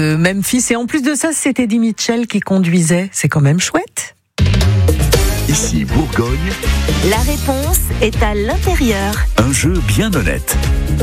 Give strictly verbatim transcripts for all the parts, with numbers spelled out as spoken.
Euh, Memphis, et en plus de ça, c'est Eddie Mitchell qui conduisait. C'est quand même chouette. Ici Bourgogne, La réponse est à l'intérieur. un jeu bien honnête.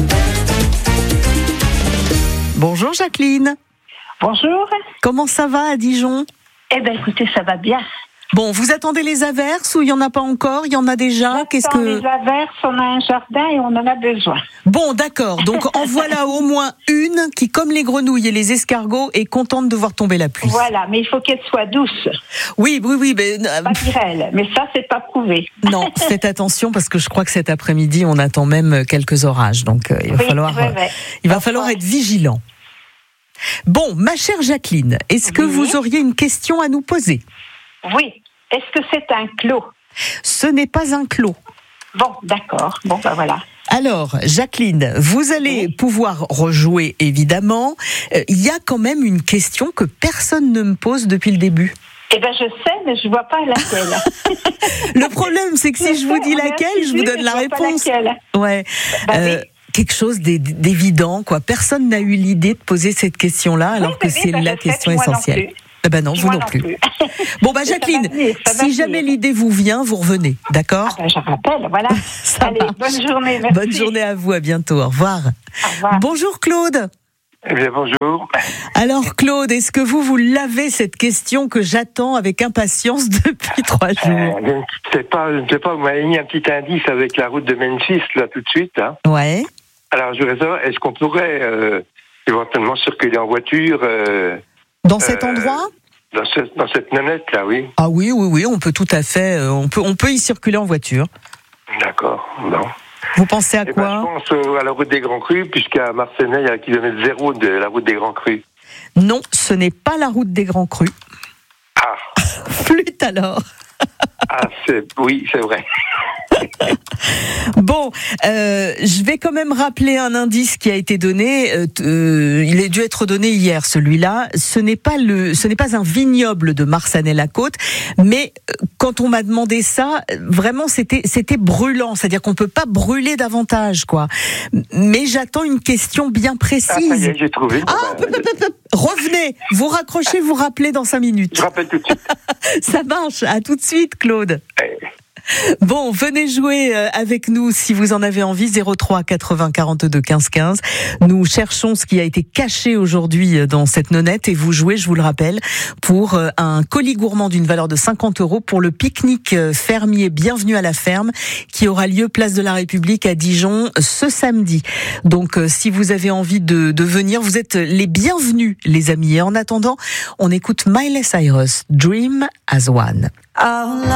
Bonjour Jacqueline. Bonjour. Comment ça va à Dijon? Eh bien, écoutez, ça va bien. Bon, vous attendez les averses ou il n'y en a pas encore? Il y en a déjà? Qu'est-ce Dans que... les averses, on a un jardin et on en a besoin. Bon, d'accord. Donc en voilà au moins une qui, comme les grenouilles et les escargots, est contente de voir tomber la pluie. Voilà, mais il faut qu'elle soit douce. Oui, oui, oui. Mais, euh, Pas grêle, mais ça, c'est pas prouvé. non, faites attention parce que je crois que cet après-midi, on attend même quelques orages. Donc euh, il va Oui, falloir, ouais, ouais. il va Enfin. falloir être vigilant. Bon, ma chère Jacqueline, est-ce que Oui. vous auriez une question à nous poser? Oui. Est-ce que c'est un clos? Ce n'est pas un clos. Bon, d'accord. Bon, ben voilà. Alors, Jacqueline, vous allez Oui. pouvoir rejouer, évidemment. Euh, Il y a quand même une question que personne ne me pose depuis le début. Eh bien, je sais, mais je vois pas laquelle. Le problème, c'est que si je vous dis On est laquelle, je assidus, vous donne mais la je vois pas réponse. laquelle. Ouais. Bah oui. Euh, quelque chose d'é- d'évident, quoi. Personne n'a eu l'idée de poser cette question-là, alors Oui, que oui, c'est bah, la je sais, question moi non essentielle. plus. Eh ben non, vous Moi non plus. Bon, bah Mais ça Jacqueline, va venir, ça va si venir. jamais l'idée vous vient, vous revenez, d'accord? Ah ben, je rappelle, voilà. Ça Allez, marche. bonne journée, merci. Bonne journée à vous, à bientôt, au revoir. Au revoir. Bonjour Claude. Eh bien, bonjour. Alors Claude, est-ce que vous, vous l'avez cette question que j'attends avec impatience depuis trois jours? Euh, je ne sais pas, je ne sais pas, vous m'avez mis un petit indice avec la route de Memphis, là, tout de suite. Hein. Ouais. Alors, je voudrais savoir, est-ce qu'on pourrait euh, éventuellement circuler en voiture euh, Dans cet Euh, endroit? dans, ce, dans cette navette-là, oui? Ah oui, oui, oui, on peut tout à fait, euh, on peut, on peut y circuler en voiture. D'accord, bon. Vous pensez à Eh ben, quoi? je pense euh, à la route des Grands Crus, puisqu'à Marcenay, il y a le kilomètre zéro de la route des Grands Crus. Non, ce n'est pas la route des Grands Crus. Ah, Flûte alors. ah c'est, oui, c'est vrai. Bon, euh, je vais quand même rappeler un indice qui a été donné. Euh, euh, il a dû être donné hier, celui-là. Ce n'est pas le, ce n'est pas un vignoble de Marsanais-la-Côte, mais euh, quand on m'a demandé ça, vraiment c'était, c'était brûlant. C'est-à-dire qu'on peut pas brûler davantage, quoi. Mais j'attends une question bien Ah, ça y précise. est, j'ai trouvé. Ah, Ben, pop, pop, pop, pop. Revenez, vous raccrochez, vous rappelez dans cinq minutes. je rappelle tout de suite. Ça marche. À tout de suite, Claude. Eh, Bon, venez jouer avec nous si vous en avez envie. zéro trois quatre-vingts quarante-deux quinze quinze. Nous cherchons ce qui a été caché aujourd'hui dans cette nonnette et vous jouez, je vous le rappelle, pour un colis gourmand d'une valeur de cinquante euros pour le pique-nique fermier Bienvenue à la ferme qui aura lieu place de la République à Dijon ce samedi. Donc, si vous avez envie de, de venir, vous êtes les bienvenus, les amis. Et en attendant, on écoute Miley Cyrus, Dream as One.